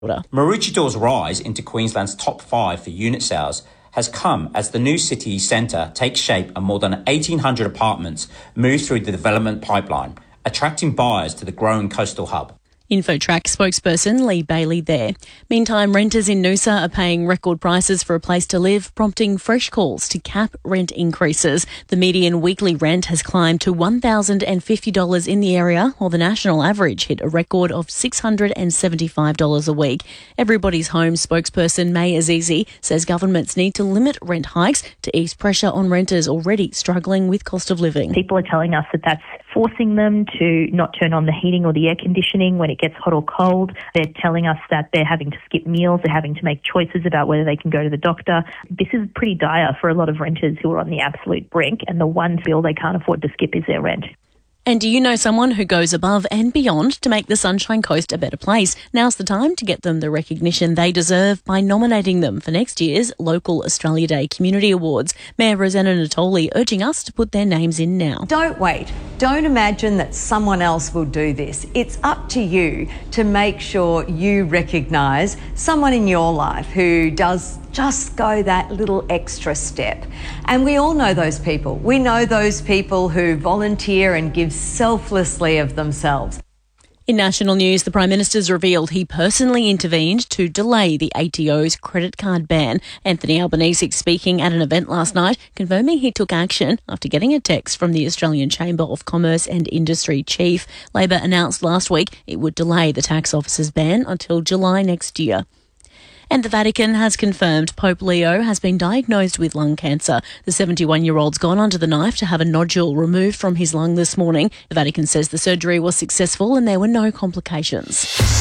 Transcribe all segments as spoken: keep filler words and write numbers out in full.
Maroochydor's rise into Queensland's top five for unit sales has come as the new city centre takes shape and more than eighteen hundred apartments move through the development pipeline, attracting buyers to the growing coastal hub. Infotrack spokesperson Lee Bailey there. Meantime, renters in Noosa are paying record prices for a place to live, prompting fresh calls to cap rent increases. The median weekly rent has climbed to one thousand fifty dollars in the area, while the national average hit a record of six hundred seventy-five dollars a week. Everybody's Home spokesperson May Azizi says governments need to limit rent hikes to ease pressure on renters already struggling with cost of living. People are telling us that that's forcing them to not turn on the heating or the air conditioning when it gets hot or cold. They're telling us that they're having to skip meals. They're having to make choices about whether they can go to the doctor. This is pretty dire for a lot of renters who are on the absolute brink, and the one bill they can't afford to skip is their rent. And do you know someone who goes above and beyond to make the Sunshine Coast a better place? Now's the time to get them the recognition they deserve by nominating them for next year's local Australia Day Community Awards. Mayor Rosanna Natoli urging us to put their names in now. Don't wait. Don't imagine that someone else will do this. It's up to you to make sure you recognise someone in your life who does just go that little extra step. And we all know those people. We know those people who volunteer and give selflessly of themselves. In national news, the Prime Minister's revealed he personally intervened to delay the A T O's credit card ban. Anthony Albanese speaking at an event last night, confirming he took action after getting a text from the Australian Chamber of Commerce and Industry chief. Labor announced last week it would delay the tax office's ban until July next year. And the Vatican has confirmed Pope Leo has been diagnosed with lung cancer. The seventy-one-year-old's gone under the knife to have a nodule removed from his lung this morning. The Vatican says the surgery was successful and there were no complications.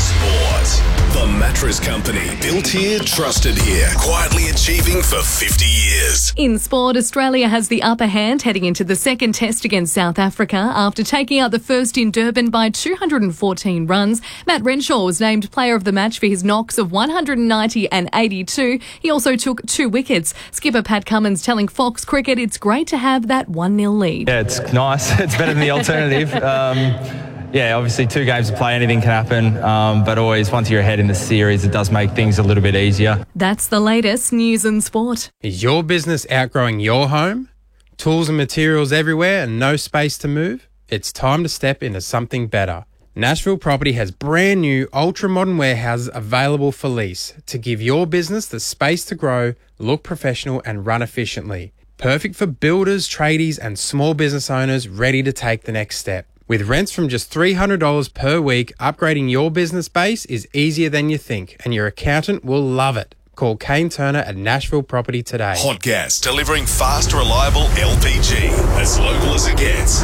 Sport. The Mattress Company. Built here, trusted here. Quietly achieving for fifty years. In sport, Australia has the upper hand heading into the second test against South Africa after taking out the first in Durban by two hundred fourteen runs. Matt Renshaw was named player of the match for his knocks of one hundred ninety and eighty-two. He also took two wickets. Skipper Pat Cummins telling Fox Cricket it's great to have that one nil lead. Yeah, it's nice. It's better than the alternative. Um, yeah, obviously two games to play, anything can happen. Um, but always, once you're ahead in the series, it does make things a little bit easier. That's the latest news and sport. Is your business outgrowing your home? Tools and materials everywhere and no space to move? It's time to step into something better. Nashville Property has brand new ultra-modern warehouses available for lease to give your business the space to grow, look professional and run efficiently. Perfect for builders, tradies and small business owners ready to take the next step. With rents from just three hundred dollars per week, upgrading your business base is easier than you think and your accountant will love it. Call Kane Turner at Nashville Property today. Hot Gas, delivering fast, reliable L P G. As local as it gets.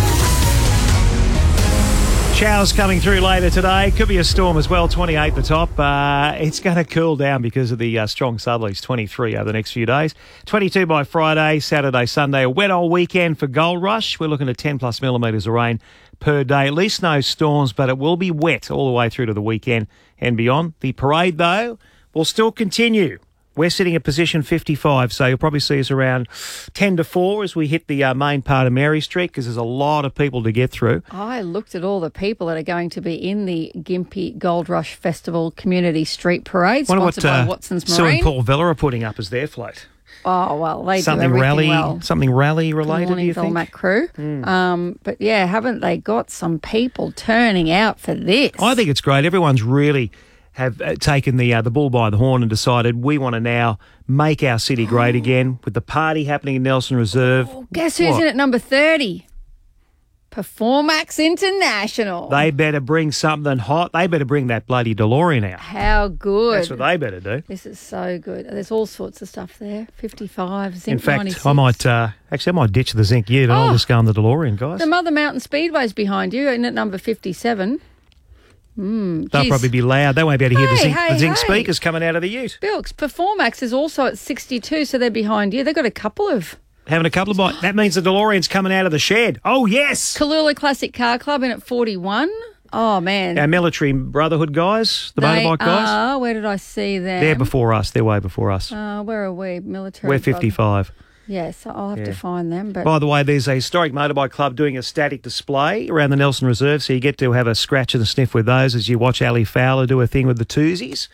Showers coming through later today. Could be a storm as well, twenty-eight the top. Uh, it's going to cool down because of the uh, strong southerlies, twenty-three over the next few days. twenty-two by Friday, Saturday, Sunday. A wet old weekend for Gold Rush. We're looking at ten plus millimetres of rain per day. At least no storms, but it will be wet all the way through to the weekend and beyond. The parade, though, will still continue. We're sitting at position fifty-five, so you'll probably see us around ten to four as we hit the uh, main part of Mary Street because there's a lot of people to get through. I looked at all the people that are going to be in the Gympie Gold Rush Festival Community Street Parade, Wonder sponsored what, uh, by Watson's Sue Marine. and Paul Vella are putting up as their float. Oh, well, they something do everything rally, well. Something rally related, Good do you morning, think? Velmac crew. Mm. Um, but, yeah, haven't they got some people turning out for this? I think it's great. Everyone's really have uh, taken the uh, the bull by the horn and decided we want to now make our city great again with the party happening in Nelson Reserve. Oh, guess who's what? in at number thirty? Performax International. They better bring something hot. They better bring that bloody DeLorean out. How good. That's what they better do. This is so good. There's all sorts of stuff there. fifty-five, zinc In fact, ninety-six. I might, uh, actually, I might ditch the zinc ute and Oh. I'll just go on the DeLorean, guys. The Mother Mountain Speedway's behind you, in at number fifty-seven. Mm, They'll geez. probably be loud. They won't be able to hear the Hey, zinc, hey, the zinc hey. speakers coming out of the ute. Bilks, Performax is also at sixty-two, so they're behind you. They've got a couple of... Having a couple of bites. That means the DeLorean's coming out of the shed. Oh, yes. Kahlua Classic Car Club in at forty-one. Oh, man. Our military brotherhood guys, the they motorbike guys. Are, where did I see them? They're before us. They're way before us. Uh, where are we? Military. We're brother- fifty-five. Yes, I'll have Yeah. to find them. But By the way, there's a historic motorbike club doing a static display around the Nelson Reserve, so you get to have a scratch and a sniff with those as you watch Ali Fowler do a thing with the twosies.